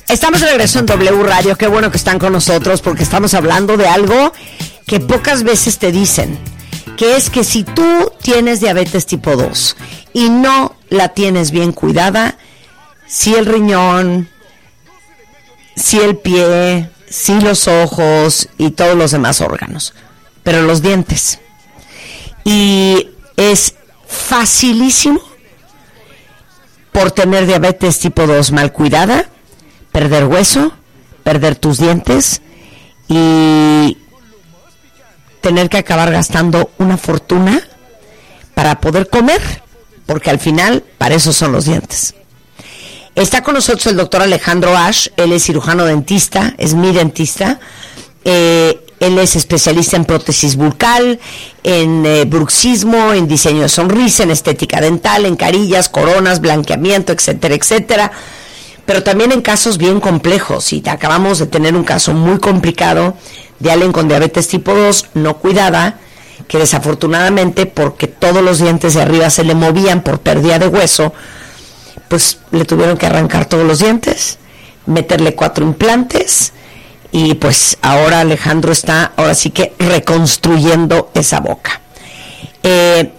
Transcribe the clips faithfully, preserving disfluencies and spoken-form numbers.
Estamos de regreso en W Radio. Qué bueno que están con nosotros porque estamos hablando de algo que pocas veces te dicen, que es que si tú tienes diabetes tipo dos y no la tienes bien cuidada, si el riñón, si el pie, si los ojos y todos los demás órganos, pero los dientes. Y es facilísimo, por tener diabetes tipo dos mal cuidada, perder hueso, perder tus dientes y tener que acabar gastando una fortuna para poder comer, porque al final para eso son los dientes. Está con nosotros el doctor Alejandro Ash. Él es cirujano dentista, es mi dentista. Eh, él es especialista en prótesis bucal, en eh, bruxismo, en diseño de sonrisa, en estética dental, en carillas, coronas, blanqueamiento, etcétera, etcétera. Pero también en casos bien complejos, y acabamos de tener un caso muy complicado de alguien con diabetes tipo dos no cuidada, que desafortunadamente, porque todos los dientes de arriba se le movían por pérdida de hueso, pues le tuvieron que arrancar todos los dientes, meterle cuatro implantes, y pues ahora Alejandro está, ahora sí que reconstruyendo esa boca. Eh...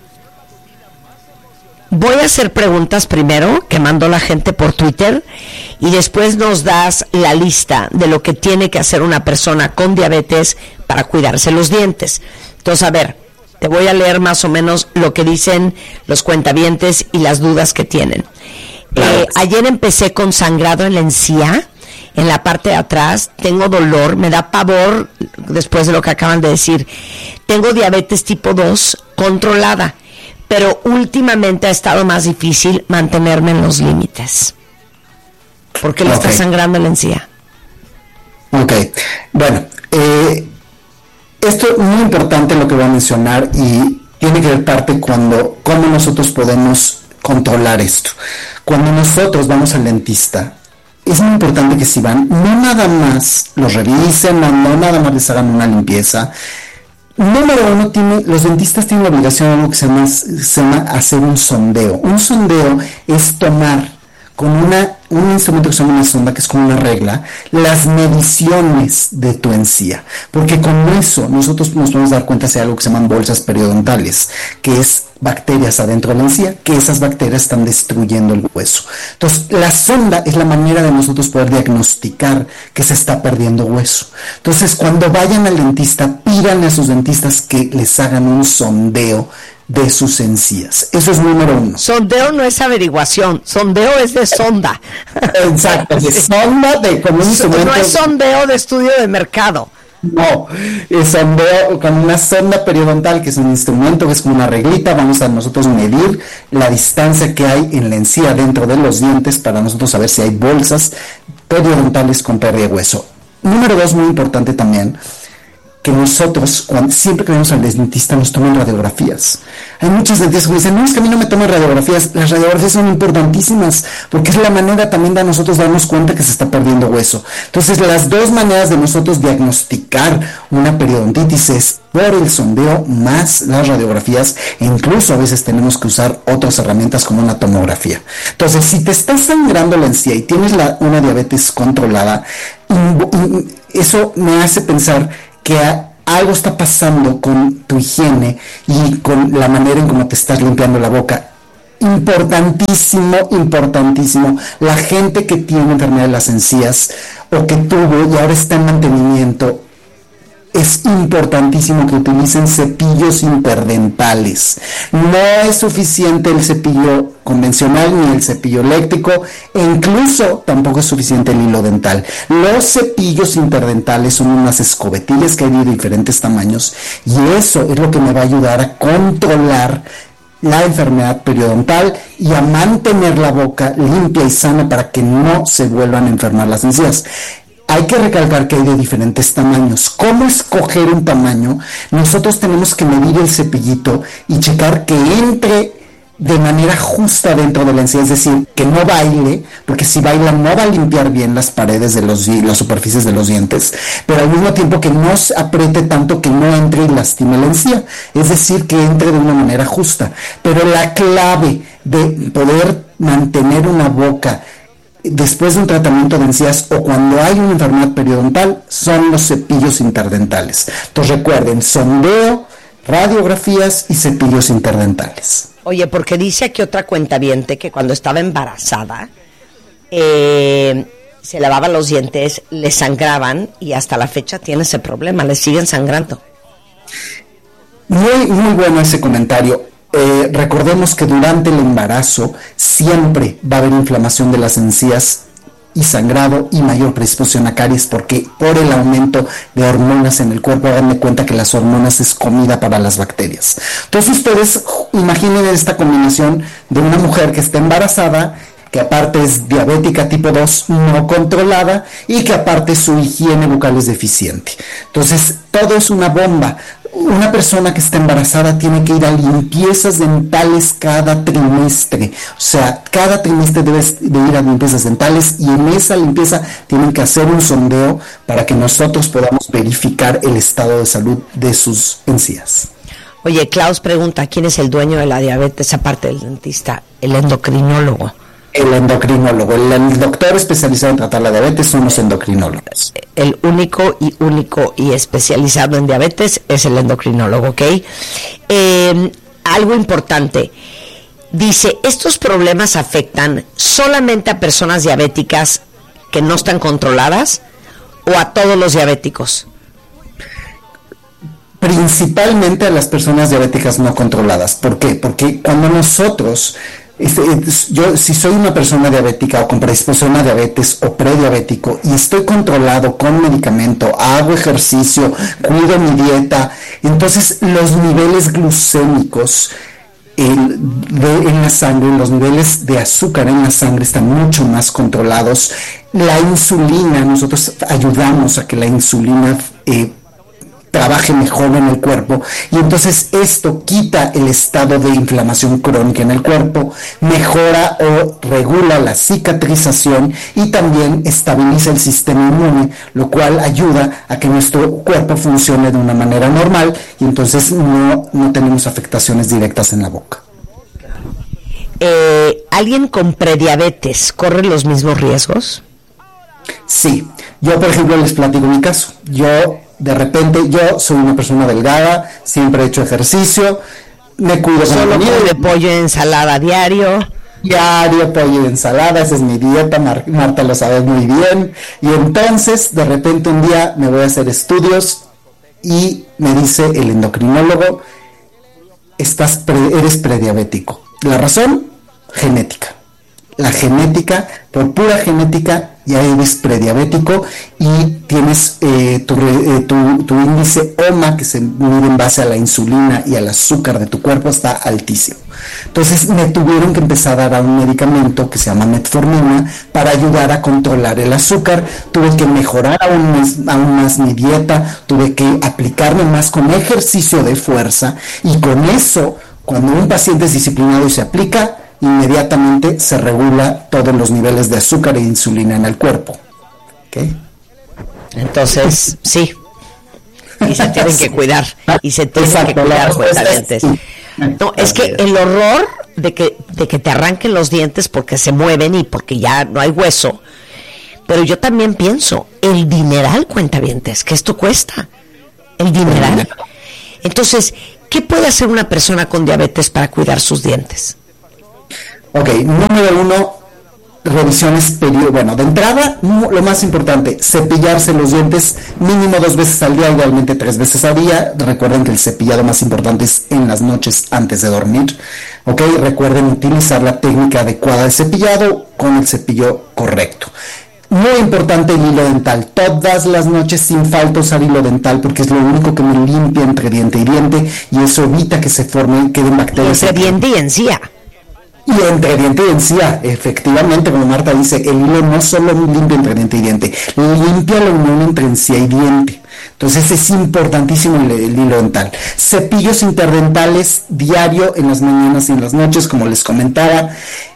Voy a hacer preguntas primero, que mandó la gente por Twitter, y después nos das la lista de lo que tiene que hacer una persona con diabetes para cuidarse los dientes. Entonces, a ver, te voy a leer más o menos lo que dicen los cuentavientes y las dudas que tienen. Claro. Eh, ayer empecé con sangrado en la encía, en la parte de atrás, tengo dolor, me da pavor después de lo que acaban de decir. Tengo diabetes tipo dos controlada, pero últimamente ha estado más difícil mantenerme en los límites. ¿Por qué le okay. está sangrando la encía? Ok, bueno, eh, esto es muy importante lo que voy a mencionar y tiene que ver parte cuando, cómo nosotros podemos controlar esto. Cuando nosotros vamos al dentista, es muy importante que si van, no nada más los revisen, no, no nada más les hagan una limpieza. Número uno, tiene, los dentistas tienen la obligación de algo que se llama, se llama hacer un sondeo. Un sondeo es tomar con una, un instrumento que se llama una sonda, que es como una regla, las mediciones de tu encía. Porque con eso nosotros nos podemos dar cuenta si hay algo que se llaman bolsas periodontales, que es bacterias adentro de la encía, que esas bacterias están destruyendo el hueso. Entonces, la sonda es la manera de nosotros poder diagnosticar que se está perdiendo hueso. Entonces, cuando vayan al dentista, pídanle a sus dentistas que les hagan un sondeo de sus encías. Eso es número uno. Sondeo no es averiguación, sondeo es de sonda. Exacto, de sonda, de como un instrumento. No es sondeo de estudio de mercado. No, es sondeo con una sonda periodontal, que es un instrumento, que es como una reglita. Vamos a nosotros medir la distancia que hay en la encía dentro de los dientes para nosotros saber si hay bolsas periodontales con pérdida de hueso. Número dos, muy importante también, que nosotros, cuando, siempre que vamos al dentista, nos toman radiografías. Hay muchos dentistas que dicen, no, es que a mí no me toman radiografías. Las radiografías son importantísimas, porque es la manera también de nosotros darnos cuenta que se está perdiendo hueso. Entonces, las dos maneras de nosotros diagnosticar una periodontitis es por el sondeo más las radiografías, e incluso a veces tenemos que usar otras herramientas como una tomografía. Entonces, si te está sangrando la encía y tienes la, una diabetes controlada, eso me hace pensar que algo está pasando con tu higiene y con la manera en cómo te estás limpiando la boca. Importantísimo, importantísimo. La gente que tiene enfermedad de las encías o que tuvo y ahora está en mantenimiento, es importantísimo que utilicen cepillos interdentales. No es suficiente el cepillo convencional ni el cepillo eléctrico, e incluso tampoco es suficiente el hilo dental. Los cepillos interdentales son unas escobetillas que hay de diferentes tamaños, y eso es lo que me va a ayudar a controlar la enfermedad periodontal y a mantener la boca limpia y sana para que no se vuelvan a enfermar las encías. Hay que recalcar que hay de diferentes tamaños. ¿Cómo escoger un tamaño? Nosotros tenemos que medir el cepillito y checar que entre de manera justa dentro de la encía, es decir, que no baile, porque si baila no va a limpiar bien las paredes de los las superficies de los dientes, pero al mismo tiempo que no se apriete tanto que no entre y lastime la encía, es decir, que entre de una manera justa. Pero la clave de poder mantener una boca después de un tratamiento de encías o cuando hay una enfermedad periodontal son los cepillos interdentales. Entonces recuerden, sondeo, radiografías y cepillos interdentales. Oye, porque dice aquí otra cuentaviente que cuando estaba embarazada eh, se lavaba los dientes, le sangraban y hasta la fecha tiene ese problema, le siguen sangrando. Muy, muy bueno ese comentario. Eh, recordemos que durante el embarazo siempre va a haber inflamación de las encías y sangrado y mayor predisposición a caries, porque por el aumento de hormonas en el cuerpo, háganme cuenta que las hormonas es comida para las bacterias. Entonces ustedes imaginen esta combinación de una mujer que está embarazada, que aparte es diabética tipo dos no controlada y que aparte su higiene bucal es deficiente. Entonces todo es una bomba. Una persona que está embarazada tiene que ir a limpiezas dentales cada trimestre. O sea, cada trimestre debes de ir a limpiezas dentales y en esa limpieza tienen que hacer un sondeo para que nosotros podamos verificar el estado de salud de sus encías. Oye, Klaus pregunta, ¿quién es el dueño de la diabetes aparte del dentista? El endocrinólogo. El endocrinólogo, el, el doctor especializado en tratar la diabetes son los endocrinólogos. El único y único y especializado en diabetes es el endocrinólogo, ¿ok? Eh, algo importante, dice, ¿estos problemas afectan solamente a personas diabéticas que no están controladas o a todos los diabéticos? Principalmente a las personas diabéticas no controladas. ¿Por qué? Porque cuando nosotros... Este, yo si soy una persona diabética o con predisposición a diabetes o prediabético y estoy controlado con medicamento, hago ejercicio, cuido mi dieta, entonces los niveles glucémicos el, de, en la sangre, los niveles de azúcar en la sangre están mucho más controlados. La insulina, nosotros ayudamos a que la insulina eh, trabaje mejor en el cuerpo y entonces esto quita el estado de inflamación crónica en el cuerpo, mejora o regula la cicatrización y también estabiliza el sistema inmune, lo cual ayuda a que nuestro cuerpo funcione de una manera normal y entonces no, no tenemos afectaciones directas en la boca. Eh, ¿Alguien con prediabetes corre los mismos riesgos? Sí, yo por ejemplo les platico mi caso. Yo de repente, yo soy una persona delgada, siempre he hecho ejercicio, me cuido. Solo come pollo y ensalada diario. Diario, pollo y ensalada, esa es mi dieta, Mar- Marta lo sabe muy bien. Y entonces, de repente un día me voy a hacer estudios y me dice el endocrinólogo, estás pre- eres prediabético. La razón, genética. La genética, por pura genética, ya eres prediabético y tienes eh, tu, eh, tu, tu índice O M A, que se mide en base a la insulina y al azúcar de tu cuerpo, está altísimo. Entonces me tuvieron que empezar a dar un medicamento que se llama metformina para ayudar a controlar el azúcar. Tuve que mejorar aún más, aún más mi dieta, tuve que aplicarme más con ejercicio de fuerza y con eso, cuando un paciente es disciplinado y se aplica, inmediatamente se regula todos los niveles de azúcar e insulina en el cuerpo. ¿Okay? Entonces, sí. Y se tienen que cuidar. Y se tienen Exacto, que cuidar cuentavientes. No, es que el horror de que, de que te arranquen los dientes porque se mueven y porque ya no hay hueso. Pero yo también pienso, el dineral, cuentavientes, que esto cuesta. El dineral. Entonces, ¿qué puede hacer una persona con diabetes para cuidar sus dientes? Ok, número uno, revisiones periódicas. Bueno, de entrada, lo más importante, cepillarse los dientes mínimo dos veces al día, idealmente tres veces al día. Recuerden que el cepillado más importante es en las noches antes de dormir. Ok, recuerden utilizar la técnica adecuada de cepillado con el cepillo correcto. Muy importante el hilo dental. Todas las noches sin falta usar hilo dental porque es lo único que me limpia entre diente y diente y eso evita que se formen, queden bacterias. Entre diente y encía. Y entre diente y encía, efectivamente, como Marta dice, el hilo no solo limpia entre diente y diente, limpia la unión entre encía y diente. Entonces es importantísimo el, el hilo dental. Cepillos interdentales diario en las mañanas y en las noches, como les comentaba.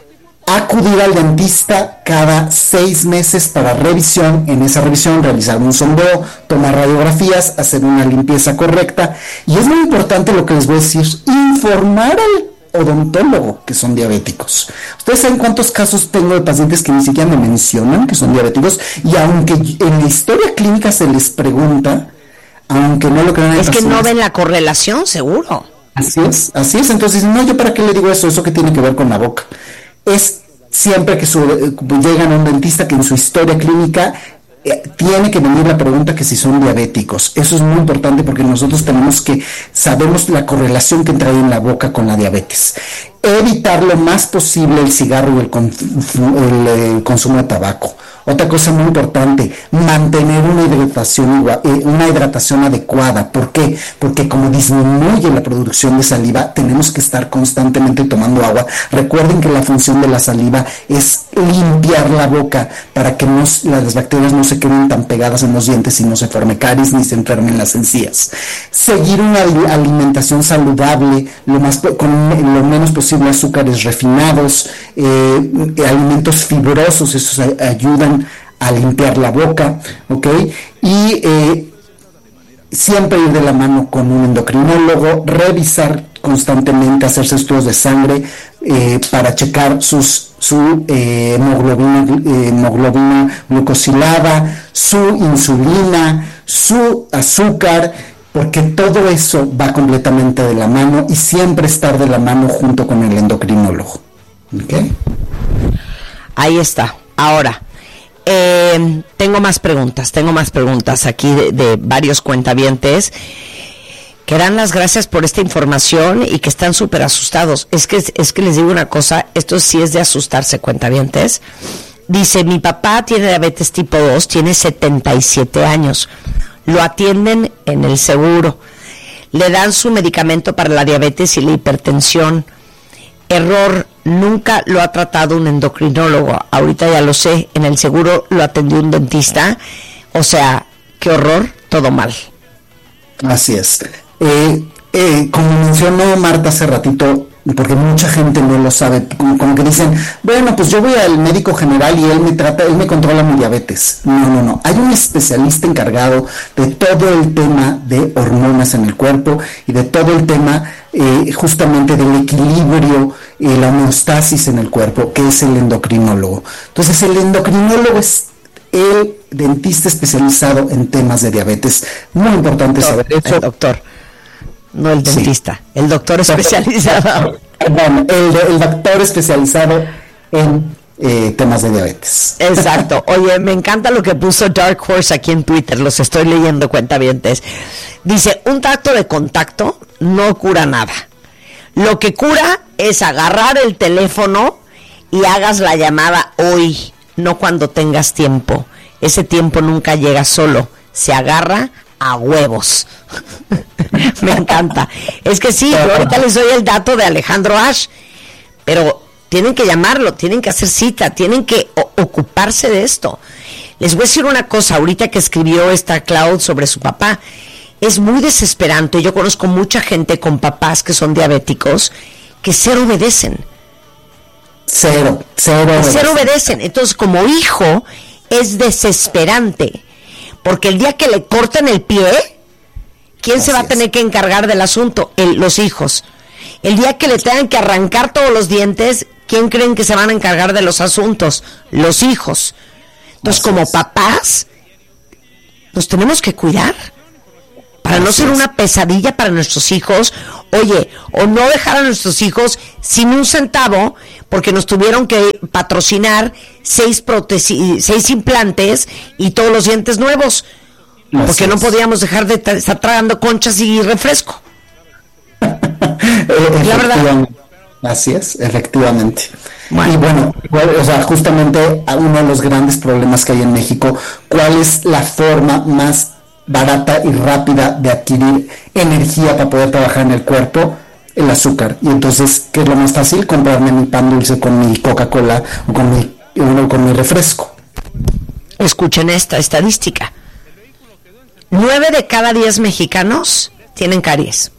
Acudir al dentista cada seis meses para revisión. En esa revisión realizar un sondeo, tomar radiografías, hacer una limpieza correcta. Y es muy importante lo que les voy a decir, informar al odontólogo que son diabéticos. ¿Ustedes saben cuántos casos tengo de pacientes que ni siquiera me mencionan que son diabéticos? Y aunque en la historia clínica se les pregunta, aunque no lo crean, es que no ven la correlación, seguro. Así es, así es. Entonces, no, ¿yo para qué le digo eso? ¿Eso qué tiene que ver con la boca? Es siempre que su, eh, llegan a un dentista que en su historia clínica eh, tiene que venir la pregunta que si son diabéticos. Eso es muy importante porque nosotros tenemos que, sabemos la correlación que trae en la boca con la diabetes. Evitar lo más posible el cigarro y el, con, el, el consumo de tabaco. Otra cosa muy importante, mantener una hidratación, una hidratación adecuada. ¿Por qué? Porque como disminuye la producción de saliva, tenemos que estar constantemente tomando agua. Recuerden que la función de la saliva es limpiar la boca para que no, las bacterias no se queden tan pegadas en los dientes y no se forme caries ni se enfermen las encías. Seguir una alimentación saludable, lo más, con lo menos posible azúcares refinados, eh, alimentos fibrosos, esos ayudan a limpiar la boca, ¿ok? Y eh, siempre ir de la mano con un endocrinólogo, revisar constantemente, hacerse estudios de sangre eh, para checar sus, su eh, hemoglobina, eh, hemoglobina glucosilada, su insulina, su azúcar, porque todo eso va completamente de la mano y siempre estar de la mano junto con el endocrinólogo. ¿Ok? Ahí está. Ahora, eh, tengo más preguntas, tengo más preguntas aquí de, de varios cuentavientes que dan las gracias por esta información y que están súper asustados. Es que, es que les digo una cosa, esto sí es de asustarse, cuentavientes. Dice, mi papá tiene diabetes tipo dos, tiene setenta y siete años. Lo atienden en el seguro. Le dan su medicamento para la diabetes y la hipertensión. Error, nunca lo ha tratado un endocrinólogo. Ahorita ya lo sé, en el seguro lo atendió un dentista. O sea, qué horror, todo mal. Así es. Eh, eh, como mencionó Marta hace ratito, porque mucha gente no lo sabe, como, como que dicen, bueno, pues yo voy al médico general y él me trata, él me controla mi diabetes. No, no, no. Hay un especialista encargado de todo el tema de hormonas en el cuerpo y de todo el tema eh, justamente del equilibrio y eh, la homeostasis en el cuerpo, que es el endocrinólogo. Entonces, el endocrinólogo es el dentista especializado en temas de diabetes. Muy importante doctor, saber eso. El doctor. No el dentista, sí. El doctor especializado. Bueno, el, el doctor especializado en eh, temas de diabetes. Exacto. Oye, me encanta lo que puso Dark Horse aquí en Twitter, los estoy leyendo, cuentavientes. Dice, un tacto de contacto no cura nada. Lo que cura es agarrar el teléfono y hagas la llamada hoy, no cuando tengas tiempo. Ese tiempo nunca llega solo, se agarra a huevos. Me encanta. Es que sí, yo ahorita les doy el dato de Alejandro Ash, pero tienen que llamarlo, tienen que hacer cita, tienen que o- ocuparse de esto. Les voy a decir una cosa, ahorita que escribió esta Cloud sobre su papá, es muy desesperante. Yo conozco mucha gente con papás que son diabéticos que cero obedecen. Cero, cero obedecen. Cero obedecen. Entonces, como hijo, es desesperante. Porque el día que le corten el pie, ¿quién Así se va a tener es. que encargar del asunto? El, los hijos. El día que le tengan que arrancar todos los dientes, ¿quién creen que se van a encargar de los asuntos? Los hijos. Entonces, Así como es. papás, nos tenemos que cuidar para Así no ser es. una pesadilla para nuestros hijos. Oye, o no dejar a nuestros hijos sin un centavo porque nos tuvieron que patrocinar seis prótesis, seis implantes y todos los dientes nuevos, Así porque es. no podíamos dejar de t- estar tragando conchas y refresco. La verdad. Así es, efectivamente. Bueno. Y bueno, o sea, justamente uno de los grandes problemas que hay en México, ¿cuál es la forma más barata y rápida de adquirir energía para poder trabajar en el cuerpo? El azúcar. Y entonces, ¿qué es lo más fácil? Comprarme mi pan dulce con mi Coca-Cola o con mi, o con mi refresco. Escuchen esta estadística. Nueve de cada diez mexicanos tienen caries.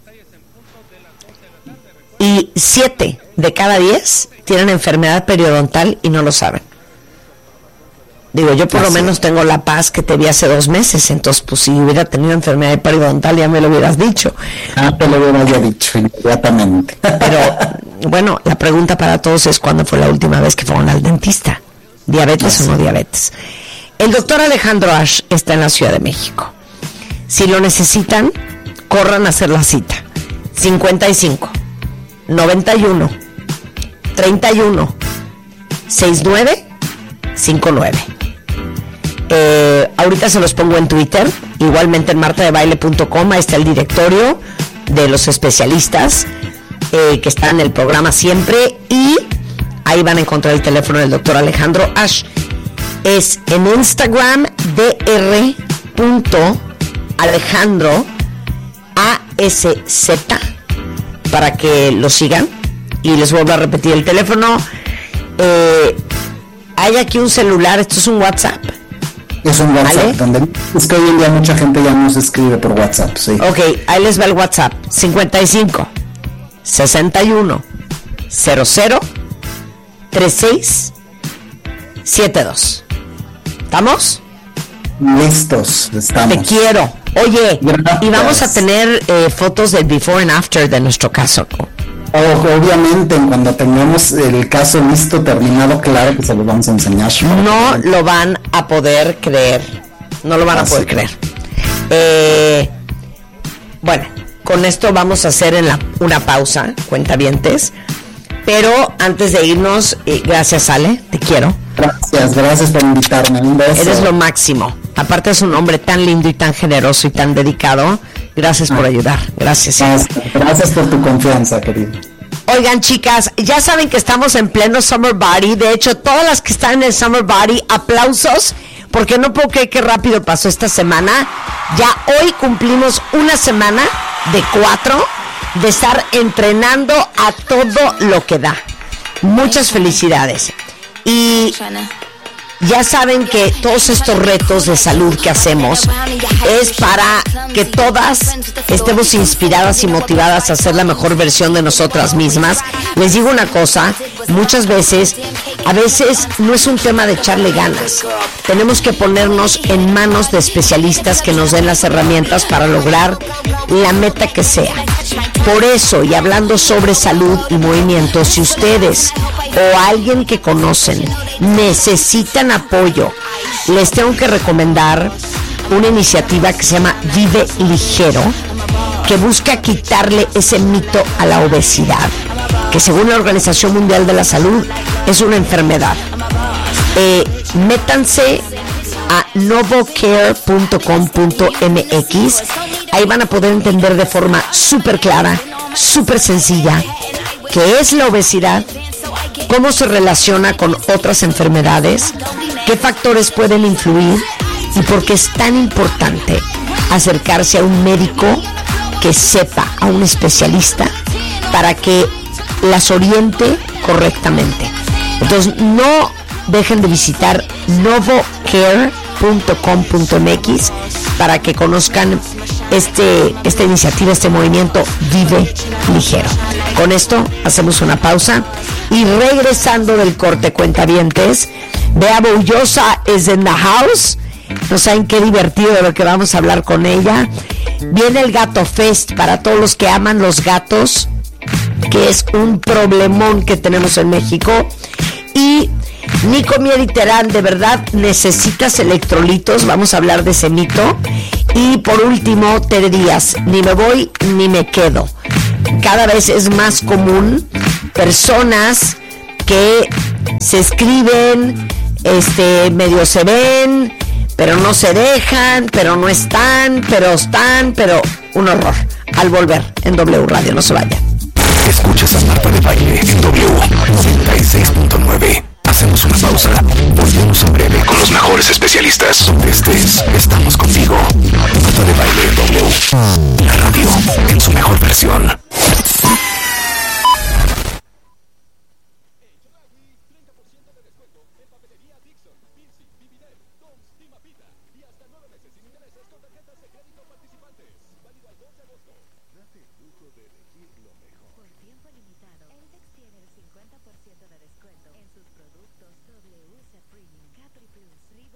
Y siete de cada diez tienen enfermedad periodontal y no lo saben. Digo, yo por Así lo menos es. tengo la paz que te vi hace dos meses, entonces pues si hubiera tenido enfermedad periodontal ya me lo hubieras dicho. Ah, te lo hubiera ya dicho inmediatamente. Pero bueno, la pregunta para todos es ¿cuándo fue la última vez que fueron al dentista? ¿Diabetes Así. o no diabetes? El doctor Alejandro Ash está en la Ciudad de México. Si lo necesitan, corran a hacer la cita. cincuenta y cinco, noventa y uno, treinta y uno, sesenta y nueve, cincuenta y nueve. Eh, ahorita se los pongo en Twitter, igualmente en marta de baile punto com, ahí está el directorio de los especialistas eh, que están en el programa siempre, y ahí van a encontrar el teléfono del doctor Alejandro Ash. Es en Instagram dr.alejandro A S Z para que lo sigan, y les vuelvo a repetir el teléfono. Eh, hay aquí un celular, esto es un WhatsApp. Es un WhatsApp, ¿Vale? donde es que hoy en día mucha gente ya nos escribe por WhatsApp, sí. Ok, ahí les va el WhatsApp. cincuenta y cinco, sesenta y uno, cero cero, treinta y seis, setenta y dos. ¿Estamos? Listos, estamos. Te quiero. Oye, Gracias. y vamos a tener eh, fotos del before and after de nuestro caso, ¿no? O- obviamente, cuando tengamos el caso listo, terminado, claro que se los vamos a enseñar. No lo van a poder creer. No lo van a Así. poder creer. Eh, bueno, con esto vamos a hacer en la, una pausa, cuentavientes. Pero antes de irnos, eh, gracias Ale, te quiero. Gracias, gracias por invitarme. Un beso. Eres lo máximo. Aparte es un hombre tan lindo y tan generoso y tan dedicado. Gracias por ayudar. Gracias. Gracias, gracias por tu confianza, querido. Oigan, chicas, ya saben que estamos en pleno Summer Body. De hecho, todas las que están en el Summer Body, aplausos, porque no puedo creer qué rápido pasó esta semana. Ya hoy cumplimos una semana de cuatro de estar entrenando a todo lo que da. Muchas felicidades. Y ya saben que todos estos retos de salud que hacemos es para que todas estemos inspiradas y motivadas a ser la mejor versión de nosotras mismas. Les digo una cosa, muchas veces, a veces no es un tema de echarle ganas. Tenemos que ponernos en manos de especialistas que nos den las herramientas para lograr la meta que sea. Por eso, y hablando sobre salud y movimiento, si ustedes o alguien que conocen necesitan apoyo, les tengo que recomendar una iniciativa que se llama Vive Ligero, que busca quitarle ese mito a la obesidad, que según la Organización Mundial de la Salud es una enfermedad. Eh, métanse a novocare punto com punto m x. Ahí van a poder entender de forma súper clara, súper sencilla, qué es la obesidad, cómo se relaciona con otras enfermedades, qué factores pueden influir y por qué es tan importante acercarse a un médico que sepa, a un especialista, para que las oriente correctamente. Entonces, no dejen de visitar novocare punto com punto m x para que conozcan este, esta iniciativa, este movimiento Vive Ligero. Con esto hacemos una pausa y regresando del corte, cuentavientes, Bea Boullosa es in the house. No saben qué divertido de lo que vamos a hablar con ella. Viene el Gato Fest para todos los que aman los gatos, que es un problemón que tenemos en México. Y Nico Mier Terán, de verdad necesitas electrolitos, vamos a hablar de ese mito. Y por último, Tere Díaz, ni me voy ni me quedo. Cada vez es más común personas que se escriben, este, medio se ven, pero no se dejan, pero no están, pero están, pero un horror. Al volver en W Radio, no se vayan. Escuchas a Marta de Baile en W noventa y seis punto nueve. Hacemos una pausa. Volvemos en breve con los mejores especialistas. Donde estés, estamos contigo. Marta de Baile W. La radio en su mejor versión. cincuenta por ciento de descuento en sus productos W Supreme, Capri Plus, River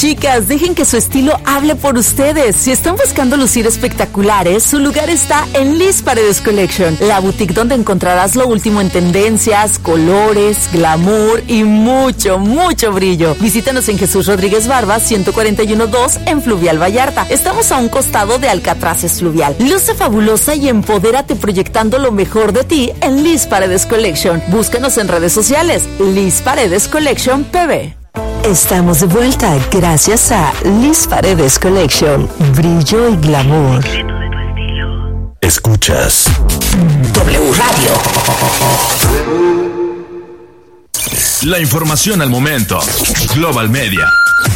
chicas, dejen que su estilo hable por ustedes. Si están buscando lucir espectaculares, su lugar está en Liz Paredes Collection, la boutique donde encontrarás lo último en tendencias, colores, glamour y mucho, mucho brillo. Visítanos en Jesús Rodríguez Barba, ciento cuarenta y uno dos en Fluvial Vallarta. Estamos a un costado de Alcatraces Fluvial. Luce fabulosa y empodérate proyectando lo mejor de ti en Liz Paredes Collection. Búscanos en redes sociales, Liz Paredes Collection P B. Estamos de vuelta gracias a Liz Paredes Collection, brillo y glamour. Escuchas W Radio. La información al momento. Global Media.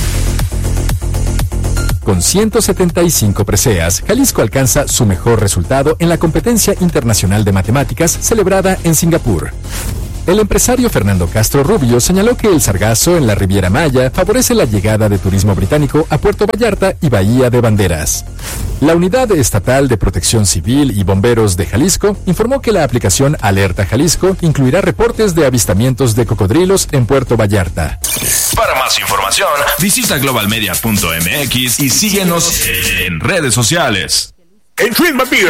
Con ciento setenta y cinco preseas, Jalisco alcanza su mejor resultado en la competencia internacional de matemáticas celebrada en Singapur. El empresario Fernando Castro Rubio señaló que el sargazo en la Riviera Maya favorece la llegada de turismo británico a Puerto Vallarta y Bahía de Banderas. La Unidad Estatal de Protección Civil y Bomberos de Jalisco informó que la aplicación Alerta Jalisco incluirá reportes de avistamientos de cocodrilos en Puerto Vallarta. Para más información, visita globalmedia punto m x y síguenos en redes sociales. En Twin Beer